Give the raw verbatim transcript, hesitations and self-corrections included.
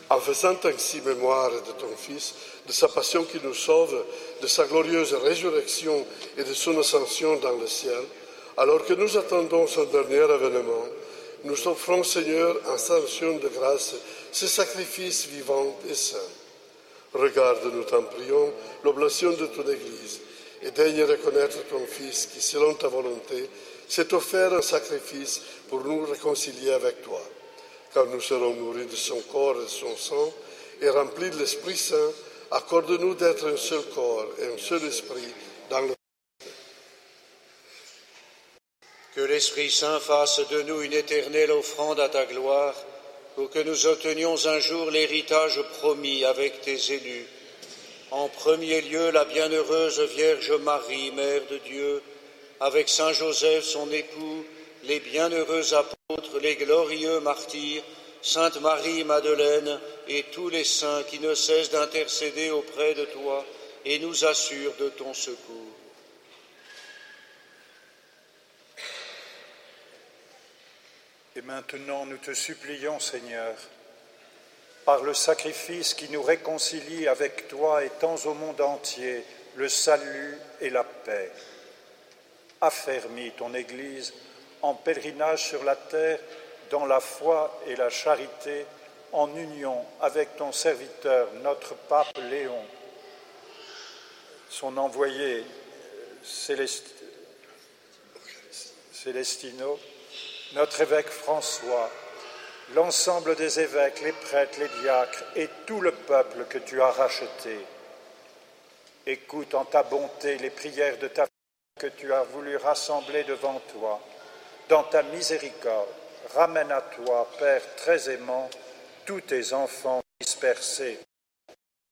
En faisant ainsi mémoire de ton Fils, de sa passion qui nous sauve, de sa glorieuse résurrection et de son ascension dans le ciel, alors que nous attendons son dernier avènement, nous offrons, Seigneur, en sanction de grâce, ce sacrifice vivant et saint. Regarde, nous t'en prions, l'oblation de ton Église, et daigne reconnaître ton Fils qui, selon ta volonté, s'est offert un sacrifice pour nous réconcilier avec toi. Quand nous serons nourris de son corps et de son sang, et remplis de l'Esprit Saint, accorde-nous d'être un seul corps et un seul esprit dans le... Que l'Esprit Saint fasse de nous une éternelle offrande à ta gloire, pour que nous obtenions un jour l'héritage promis avec tes élus. En premier lieu, la bienheureuse Vierge Marie, Mère de Dieu, avec Saint Joseph, son époux, les bienheureux apôtres, les glorieux martyrs, Sainte Marie-Madeleine et tous les saints qui ne cessent d'intercéder auprès de toi et nous assurent de ton secours. Et maintenant, nous te supplions, Seigneur, par le sacrifice qui nous réconcilie avec toi et tends au monde entier le salut et la paix. Affermis ton Église en pèlerinage sur la terre dans la foi et la charité, en union avec ton serviteur, notre pape Léon, son envoyé Célest... Célestino, notre évêque François, l'ensemble des évêques, les prêtres, les diacres et tout le peuple que tu as racheté. Écoute en ta bonté les prières de ta fille que tu as voulu rassembler devant toi. Dans ta miséricorde, ramène à toi, Père très aimant, tous tes enfants dispersés